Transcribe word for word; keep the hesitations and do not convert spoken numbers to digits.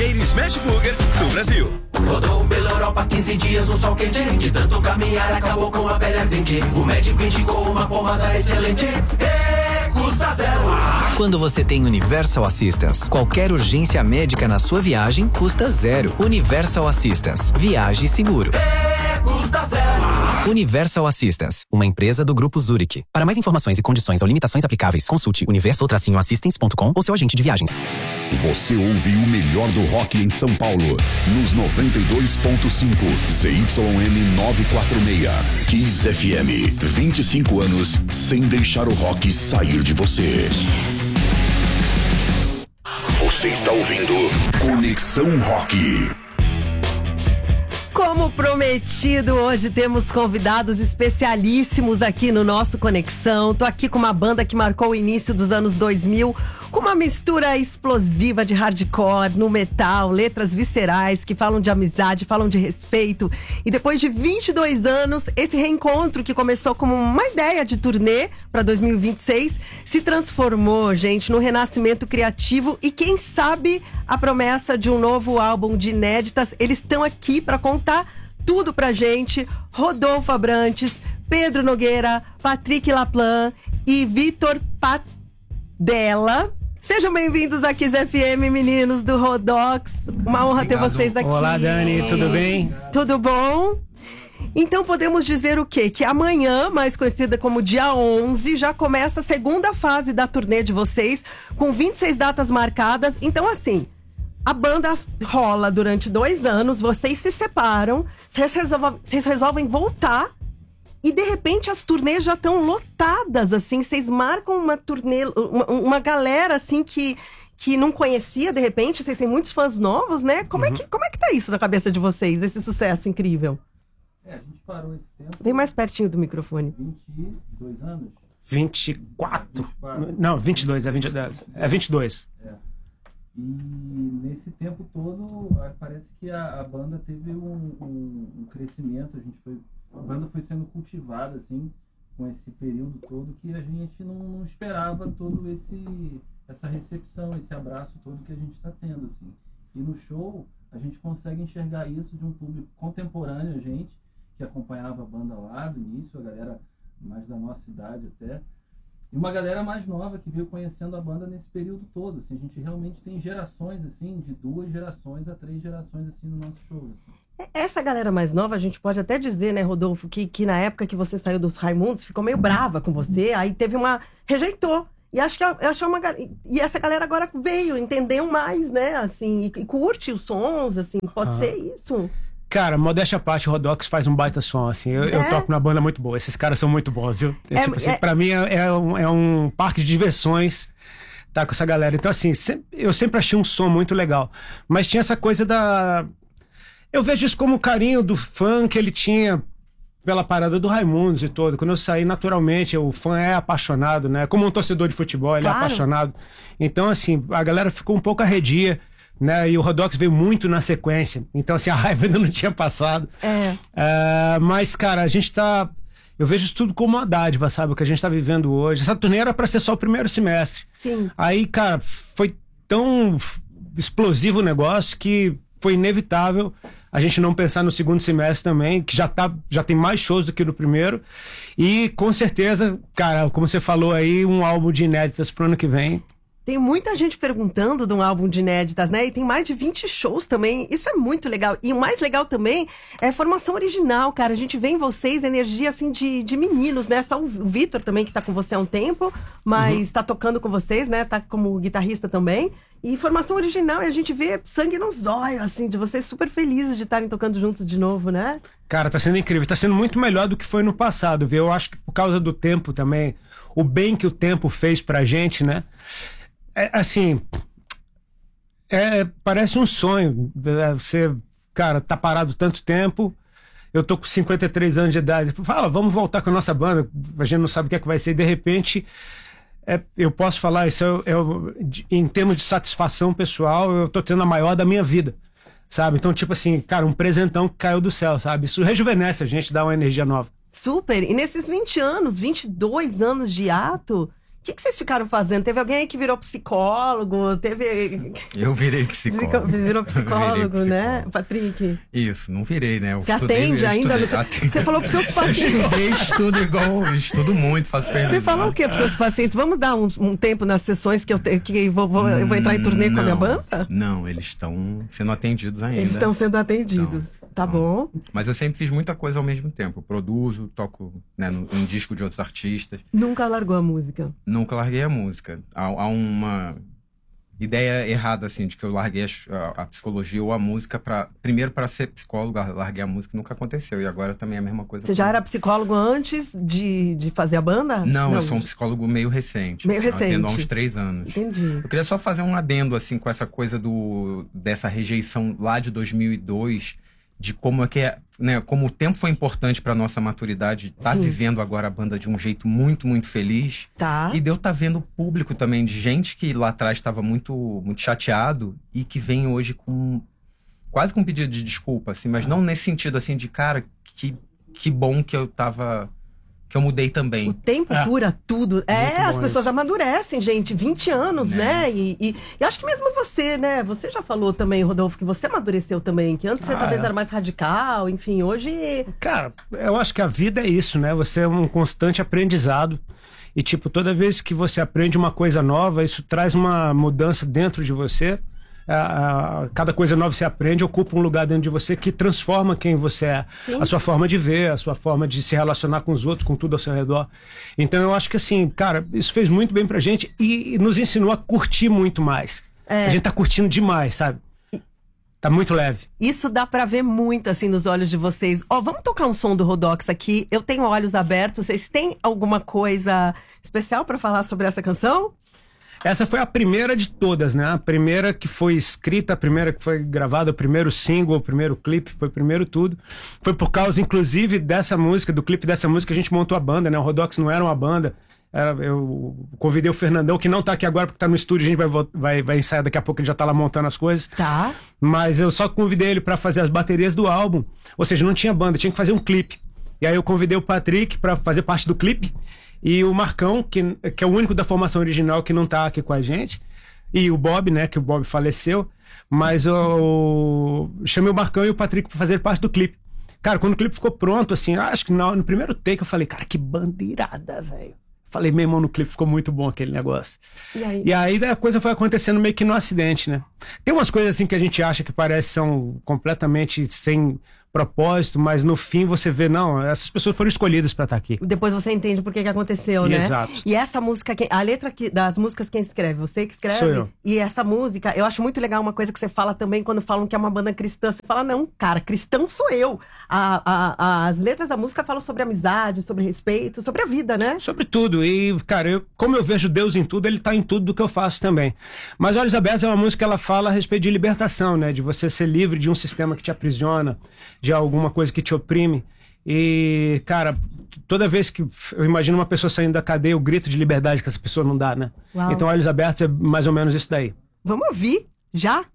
primeiro smash burger do Brasil. Rodou pela Europa quinze dias no sol quente. De tanto caminhar acabou com a pele ardente. O médico indicou uma pomada excelente. E custa zero. Quando você tem Universal Assistance, qualquer urgência médica na sua viagem custa zero. Universal Assistance. Viaje seguro. E custa zero. Universal Assistance, uma empresa do Grupo Zurich. Para mais informações e condições ou limitações aplicáveis, consulte universal assistance ponto com ou seu agente de viagens. Você ouve o melhor do rock em São Paulo, nos noventa e dois ponto cinco, Z Y M novecentos e quarenta e seis, Kiss F M, vinte e cinco anos sem deixar o rock sair de você. Você está ouvindo Conexão Rock. Como prometido, hoje temos convidados especialíssimos aqui no nosso Conexão. Tô aqui com uma banda que marcou o início dos anos dois mil, com uma mistura explosiva de hardcore, no metal, letras viscerais que falam de amizade, falam de respeito. E depois de vinte e dois anos, esse reencontro que começou como uma ideia de turnê para dois mil e vinte e seis, se transformou, gente, no renascimento criativo e quem sabe a promessa de um novo álbum de inéditas. Eles estão aqui para contar tudo pra gente. Rodolfo Abrantes, Pedro Nogueira, Patrick Laplan e Vitor Padella. Sejam bem-vindos aqui, Kiss F M, meninos do Rodox. Uma honra Obrigado. ter vocês aqui. Olá, Dani, tudo bem? Tudo bom? Então podemos dizer o quê? Que amanhã, mais conhecida como dia onze, já começa a segunda fase da turnê de vocês, com vinte e seis datas marcadas. Então assim, a banda rola durante dois anos, vocês se separam, vocês resolvem, vocês resolvem voltar e de repente as turnês já estão lotadas, assim, vocês marcam uma turnê, uma, uma galera assim que, que não conhecia, de repente, vocês têm muitos fãs novos, né? Como, uhum. é que, como é que tá isso na cabeça de vocês, esse sucesso incrível? É, a gente parou esse tempo... Vem mais pertinho do microfone. vinte e dois anos? vinte e quatro? vinte e quatro. Não, vinte e dois, é, vinte, é vinte e dois. É. E nesse tempo todo, parece que a, a banda teve um, um, um crescimento, a gente foi, a banda foi sendo cultivada, assim, com esse período todo, que a gente não, não esperava todo esse, essa recepção, esse abraço todo que a gente está tendo, assim. E no show, a gente consegue enxergar isso de um público contemporâneo, a gente, que acompanhava a banda lá do início, a galera mais da nossa idade até, e uma galera mais nova que veio conhecendo a banda nesse período todo. Assim, a gente realmente tem gerações, assim, de duas gerações a três gerações assim, no nosso show. Assim. Essa galera mais nova, a gente pode até dizer, né, Rodolfo, que, que na época que você saiu dos Raimundos, ficou meio brava com você, aí teve uma... rejeitou. E acho que eu acho uma e essa galera agora veio, entendeu mais, né, assim, e, e curte os sons, assim, pode ah. ser isso. Cara, modéstia à parte, o Rodox faz um baita som, assim, eu, é. eu toco numa banda muito boa, esses caras são muito bons, viu? É, tipo assim, é... Pra mim é, é, um, é um parque de diversões, tá, com essa galera. Então, assim, sempre, eu sempre achei um som muito legal, mas tinha essa coisa da... Eu vejo isso como o carinho do fã que ele tinha pela parada do Raimundos e todo. Quando eu saí, naturalmente, o fã é apaixonado, né? Como um torcedor de futebol, ele claro. é apaixonado. Então, assim, a galera ficou um pouco arredia, né? E o Rodox veio muito na sequência. Então, assim, a raiva ainda não tinha passado. É. Uh, mas, cara, a gente tá... Eu vejo isso tudo como uma dádiva, sabe? O que a gente tá vivendo hoje. Essa turnê era pra ser só o primeiro semestre. Sim. Aí, cara, foi tão explosivo o negócio que foi inevitável a gente não pensar no segundo semestre também, que já, tá, já tem mais shows do que no primeiro. E, com certeza, cara, como você falou aí, um álbum de inéditas pro ano que vem. Tem muita gente perguntando de um álbum de inéditas, né? E tem mais de vinte shows também. Isso é muito legal. E o mais legal também é a formação original, cara. A gente vê em vocês energia, assim, de, de meninos, né? Só o Vitor também, que tá com você há um tempo, mas uhum. tá tocando com vocês, né? Tá como guitarrista também. E formação original, e a gente vê sangue nos olhos, assim, de vocês super felizes de estarem tocando juntos de novo, né? Cara, tá sendo incrível. Tá sendo muito melhor do que foi no passado, viu? Eu acho que por causa do tempo também, o bem que o tempo fez pra gente, né? É, assim, é, parece um sonho. Você, cara, tá parado tanto tempo. Eu tô com cinquenta e três anos de idade. Fala, vamos voltar com a nossa banda. A gente não sabe o que é que vai ser. De repente, é, eu posso falar isso. Eu, eu, em termos de satisfação pessoal, eu tô tendo a maior da minha vida, sabe? Então, tipo assim, cara, um presentão que caiu do céu, sabe? Isso rejuvenesce a gente, dá uma energia nova. Super. E nesses vinte anos, vinte e dois anos de ato... que, que vocês ficaram fazendo? Teve alguém aí que virou psicólogo? Teve... Eu virei psicólogo. Virou psicólogo, virei psicólogo, né, Patrick? Isso, não virei, né? Eu Você estudei, atende eu ainda? estudei, No... atende. Você falou pros seus pacientes. Estudei, estudo igual, estudo muito, faço perguntas. Você falou o quê pros seus pacientes? Vamos dar um, um tempo nas sessões que eu, te, que vou, vou, eu vou entrar em turnê não, com a minha banda? Não, eles estão sendo atendidos ainda. Eles estão sendo atendidos. Então, tá então, bom. Mas eu sempre fiz muita coisa ao mesmo tempo. Eu produzo, toco, né, no, um disco de outros artistas. Nunca largou a música? Nunca larguei a música. Há, há uma ideia errada, assim, de que eu larguei a, a psicologia ou a música para primeiro para ser psicólogo, larguei a música, nunca aconteceu. E agora também é a mesma coisa. Você já era psicólogo antes de, de fazer a banda? Não, Não, eu sou um psicólogo meio recente. Meio assim, recente. Atendo há uns três anos. Entendi. Eu queria só fazer um adendo, assim, com essa coisa do, dessa rejeição lá de dois mil e dois, de como é que é, né, como o tempo foi importante para nossa maturidade, tá Sim. vivendo agora a banda de um jeito muito, muito feliz. Tá. E deu tá vendo público também de gente que lá atrás estava muito, muito chateado e que vem hoje com quase com um pedido de desculpa, assim, mas não nesse sentido assim de cara, que, que bom que eu tava, que eu mudei também. O tempo É. cura tudo. É, Muito bom as pessoas isso. amadurecem, gente. vinte anos, Né? né? E, e, e acho que mesmo você, né? Você já falou também, Rodolfo, que você amadureceu também. Que antes você Ah, talvez é. era mais radical. Enfim, hoje... Cara, eu acho que a vida é isso, né? Você é um constante aprendizado. E, tipo, toda vez que você aprende uma coisa nova, isso traz uma mudança dentro de você. A, a, cada coisa nova que você aprende ocupa um lugar dentro de você que transforma quem você é. Sim. A sua forma de ver, a sua forma de se relacionar com os outros, com tudo ao seu redor. Então eu acho que assim, cara, isso fez muito bem pra gente e, e nos ensinou a curtir muito mais. É. A gente tá curtindo demais, sabe? Tá muito leve. Isso dá pra ver muito, assim, nos olhos de vocês. Ó, vamos tocar um som do Rodox aqui. Eu tenho olhos abertos. Vocês têm alguma coisa especial pra falar sobre essa canção? Essa foi a primeira de todas, né? A primeira que foi escrita, a primeira que foi gravada, o primeiro single, o primeiro clipe, foi o primeiro tudo. Foi por causa, inclusive, dessa música, do clipe dessa música, a gente montou a banda, né? O Rodox não era uma banda. Era, eu convidei o Fernandão, que não tá aqui agora porque tá no estúdio, a gente vai, vai, vai ensaiar daqui a pouco, ele já tá lá montando as coisas. Tá. Mas eu só convidei ele pra fazer as baterias do álbum. Ou seja, não tinha banda, tinha que fazer um clipe. E aí eu convidei o Patrick pra fazer parte do clipe. E o Marcão, que, que é o único da formação original que não tá aqui com a gente. E o Bob, né, que o Bob faleceu. Mas eu chamei o Marcão e o Patrick pra fazer parte do clipe. Cara, quando o clipe ficou pronto, assim, acho que no, no primeiro take eu falei, cara, que banda irada, velho. Falei, meu irmão, no clipe ficou muito bom aquele negócio. E aí? E aí a coisa foi acontecendo meio que no acidente, né? Tem umas coisas assim que a gente acha que parecem são completamente sem propósito, mas no fim você vê, não, essas pessoas foram escolhidas pra estar aqui. Depois você entende por que que aconteceu, né? Exato. E essa música, quem- a letra que- das músicas quem escreve? Você que escreve? Sou eu. E essa música, eu acho muito legal uma coisa que você fala também quando falam que é uma banda cristã. Você fala, não, cara, cristão sou eu. A- a- as letras da música falam sobre amizade, sobre respeito, sobre a vida, né? Sobre tudo. E, cara, eu, como eu vejo Deus em tudo, ele tá em tudo do que eu faço também. Mas Olhos Abertos é uma música que ela fala a respeito de libertação, né? De você ser livre de um sistema que te aprisiona, de alguma coisa que te oprime. E, cara, toda vez que eu imagino uma pessoa saindo da cadeia, o grito de liberdade que essa pessoa não dá, né? Uau. Então Olhos Abertos é mais ou menos isso daí. Vamos ouvir, já?